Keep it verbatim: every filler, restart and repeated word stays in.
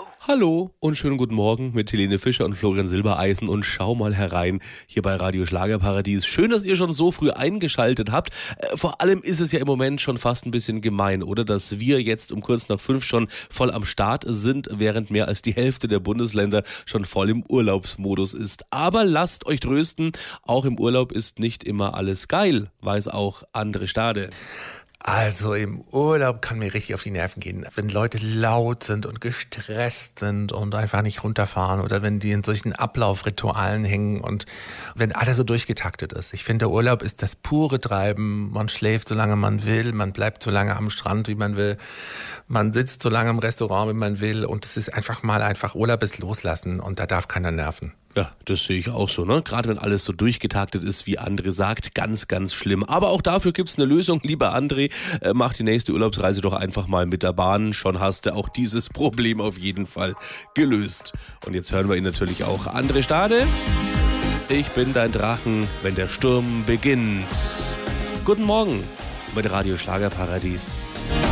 Hallo und schönen guten Morgen mit Helene Fischer und Florian Silbereisen und schau mal herein hier bei Radio Schlagerparadies. Schön, dass ihr schon so früh eingeschaltet habt. Äh, vor allem ist es ja im Moment schon fast ein bisschen gemein, oder? Dass wir jetzt um kurz nach fünf schon voll am Start sind, während mehr als die Hälfte der Bundesländer schon voll im Urlaubsmodus ist. Aber lasst euch trösten, auch im Urlaub ist nicht immer alles geil, weiß auch André Stade. Also im Urlaub kann mir richtig auf die Nerven gehen, wenn Leute laut sind und gestresst sind und einfach nicht runterfahren oder wenn die in solchen Ablaufritualen hängen und wenn alles so durchgetaktet ist. Ich finde, der Urlaub ist das pure Treiben. Man schläft, solange man will, man bleibt so lange am Strand, wie man will, man sitzt so lange im Restaurant, wie man will und es ist einfach mal einfach Urlaub ist loslassen und da darf keiner nerven. Ja, das sehe ich auch so, ne? Gerade wenn alles so durchgetaktet ist, wie André sagt, ganz, ganz schlimm. Aber auch dafür gibt's eine Lösung. Lieber André, äh, mach die nächste Urlaubsreise doch einfach mal mit der Bahn. Schon hast du auch dieses Problem auf jeden Fall gelöst. Und jetzt hören wir ihn natürlich auch. André Stade, ich bin dein Drachen, wenn der Sturm beginnt. Guten Morgen mit Radio Schlagerparadies.